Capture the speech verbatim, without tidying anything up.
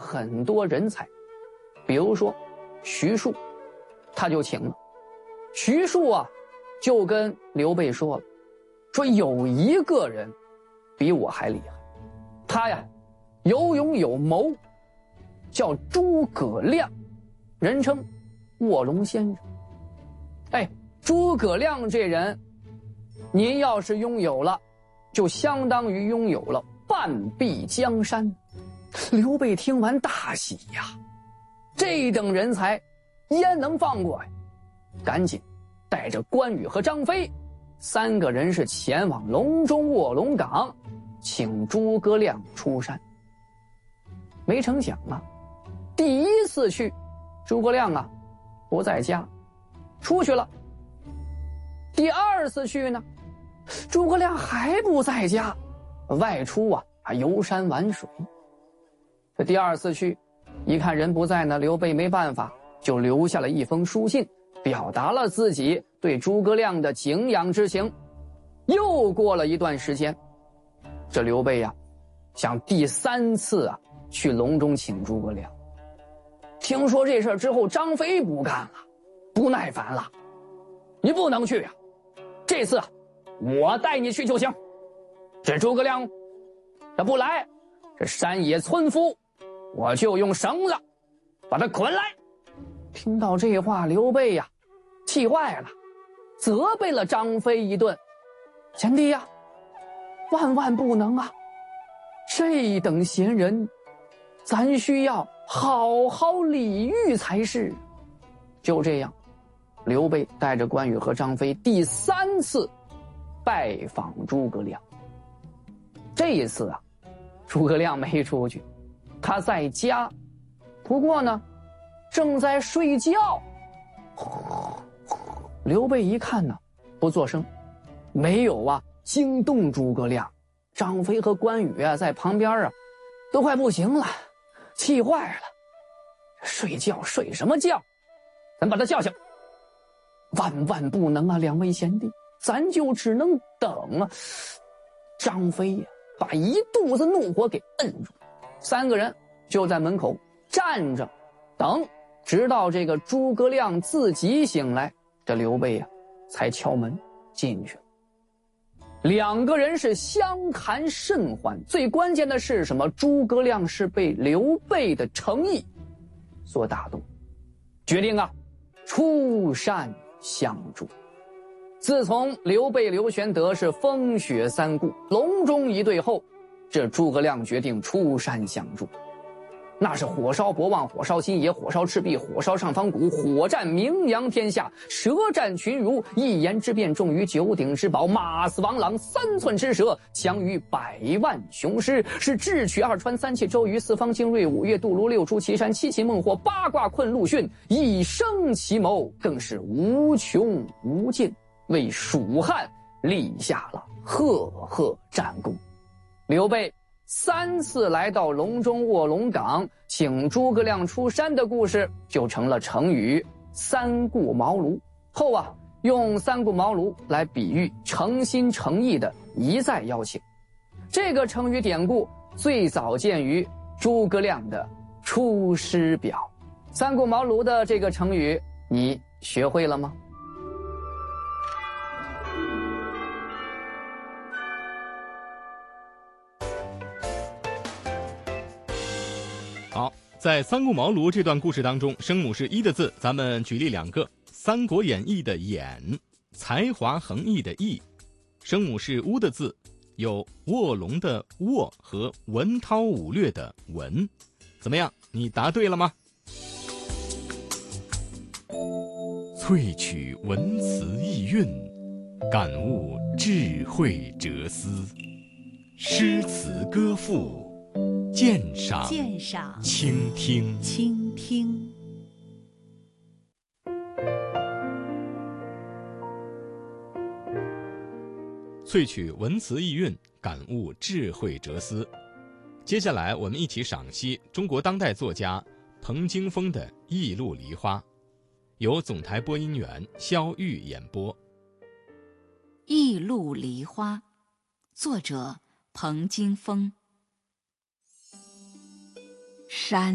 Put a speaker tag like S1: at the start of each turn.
S1: 很多人才，比如说徐庶，他就请了。徐庶啊，就跟刘备说了，说有一个人比我还厉害，他呀有勇有谋，叫诸葛亮，人称卧龙先生。哎，诸葛亮这人，您要是拥有了，就相当于拥有了半壁江山。刘备听完大喜呀，这等人才焉能放过呀？赶紧带着关羽和张飞三个人是前往隆中卧龙岗，请诸葛亮出山。没成想啊，第一次去，诸葛亮啊不在家，出去了。第二次去呢，诸葛亮还不在家，外出啊游山玩水。这第二次去，一看人不在呢，刘备没办法，就留下了一封书信，表达了自己对诸葛亮的敬仰之情。又过了一段时间，这刘备呀、啊，想第三次啊去隆中请诸葛亮。听说这事之后，张飞不干了，不耐烦了，你不能去啊，这次我带你去就行。这诸葛亮他不来，这山野村夫我就用绳子把他捆来。听到这话，刘备呀、啊、气坏了，责备了张飞一顿。贤弟呀、啊，万万不能啊，这等闲人咱需要好好礼遇才是。就这样，刘备带着关羽和张飞第三次拜访诸葛亮。这一次啊，诸葛亮没出去，他在家，不过呢正在睡觉。刘备一看呢，不作声，没有啊惊动诸葛亮。张飞和关羽啊在旁边啊都快不行了，气坏了，睡觉睡什么觉，咱把他叫醒。万万不能啊，两位贤弟，咱就只能等啊。张飞呀、啊、把一肚子怒火给摁住，三个人就在门口站着等，直到这个诸葛亮自己醒来，这刘备呀、啊、才敲门进去了。两个人是相谈甚欢，最关键的是什么？诸葛亮是被刘备的诚意所打动，决定啊出山相助。自从刘备刘玄德是风雪三顾，隆中一对后，这诸葛亮决定出山相助。那是火烧博望，火烧新野，火烧赤壁，火烧上方谷，火战名扬天下，舌战群儒，一言之辩重于九鼎之宝，马死王朗，三寸之舌强于百万雄师，是智取二川，三气周瑜，四方精锐，五岳杜庐，六出祁山，七擒孟获，八卦困陆逊，一生奇谋更是无穷无尽，为蜀汉立下了赫赫战功。刘备三次来到隆中卧龙岗，请诸葛亮出山的故事，就成了成语三顾茅庐。后啊，用三顾茅庐来比喻诚心诚意的一再邀请。这个成语典故最早见于诸葛亮的《出师表》。三顾茅庐的这个成语，你学会了吗？
S2: 好，在三顾茅庐这段故事当中，声母是一的字，咱们举例两个。《三国演义》的演，才华横溢的溢，声母是乌的字，有卧龙的卧和文韬武略的文。怎么样，你答对了吗？萃取文辞意蕴，感悟智慧哲思，诗词歌赋，鉴赏
S3: 鉴赏
S2: 倾听
S3: 倾听。
S2: 萃取文辞意蕴，感悟智慧哲思。接下来我们一起赏析中国当代作家彭京峰的《忆录梨花》，由总台播音员肖玉演播。《
S3: 忆录梨花》，作者彭京峰。山